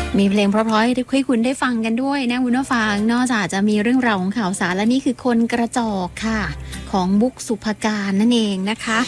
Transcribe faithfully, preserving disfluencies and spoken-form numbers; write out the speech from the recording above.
มีเพลงเพราะๆให้คุณได้ฟังกันด้วยนะคุณผู้ฟังนอกจากจะมีเรื่องราวของข่าวสารและนี่คือคนกระจอกค่ะของบุ๊กสุภการนั่นเองนะคะ